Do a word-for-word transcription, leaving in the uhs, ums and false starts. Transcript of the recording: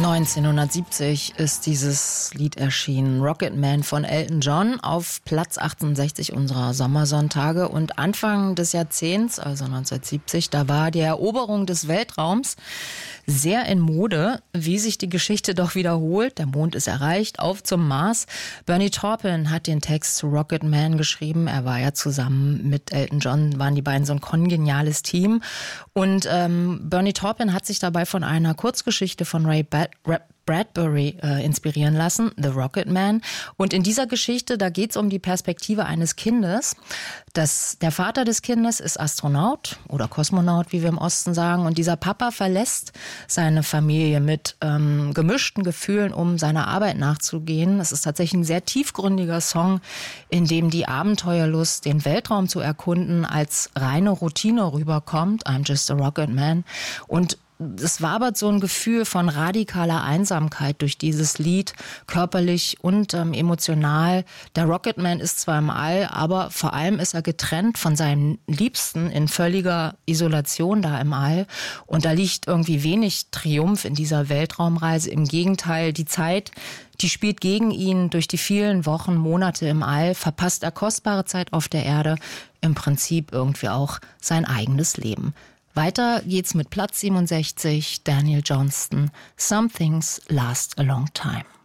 neunzehnhundertsiebzig ist dieses Lied erschienen, Rocket Man von Elton John, auf Platz achtundsechzig unserer Sommersonntage. Und Anfang des Jahrzehnts, also neunzehnhundertsiebzig, da war die Eroberung des Weltraums sehr in Mode, wie sich die Geschichte doch wiederholt. Der Mond ist erreicht, auf zum Mars. Bernie Taupin hat den Text zu Rocket Man geschrieben. Er war ja zusammen mit Elton John, waren die beiden so ein kongeniales Team. Und ähm, Bernie Taupin hat sich dabei von einer Kurzgeschichte von Ray Bad- Bradbury äh, inspirieren lassen, The Rocket Man. Und in dieser Geschichte, da geht es um die Perspektive eines Kindes. Das, der Vater des Kindes ist Astronaut oder Kosmonaut, wie wir im Osten sagen. Und dieser Papa verlässt seine Familie mit ähm, gemischten Gefühlen, um seiner Arbeit nachzugehen. Es ist tatsächlich ein sehr tiefgründiger Song, in dem die Abenteuerlust, den Weltraum zu erkunden, als reine Routine rüberkommt. I'm just a Rocket Man. Und es wabert so ein Gefühl von radikaler Einsamkeit durch dieses Lied, körperlich und ähm, emotional. Der Rocketman ist zwar im All, aber vor allem ist er getrennt von seinem Liebsten in völliger Isolation da im All. Und da liegt irgendwie wenig Triumph in dieser Weltraumreise. Im Gegenteil, die Zeit, die spielt gegen ihn. Durch die vielen Wochen, Monate im All verpasst er kostbare Zeit auf der Erde, im Prinzip irgendwie auch sein eigenes Leben. Weiter geht's mit Platz siebenundsechzig, Daniel Johnston, Some Things Last a Long Time.